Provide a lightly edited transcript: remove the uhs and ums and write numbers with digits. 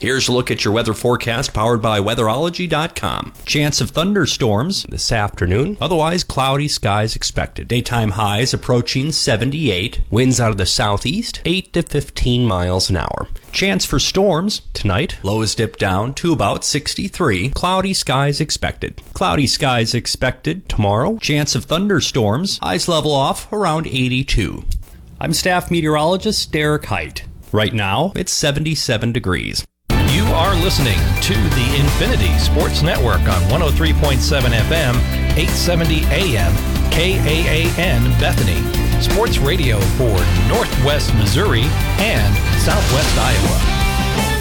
Here's a look at your weather forecast powered by weatherology.com. Chance of thunderstorms this afternoon. Otherwise, cloudy skies expected. Daytime highs approaching 78. Winds out of the southeast, 8 to 15 miles an hour. Chance for storms tonight. Lows dip down to about 63. Cloudy skies expected. Cloudy skies expected tomorrow. Chance of thunderstorms. Highs level off around 82. I'm staff meteorologist Derek Height. Right now, it's 77 degrees. You are listening to the Infinity Sports Network on 103.7 FM, 870 AM, KAAN Bethany. Sports radio for Northwest Missouri and Southwest Iowa.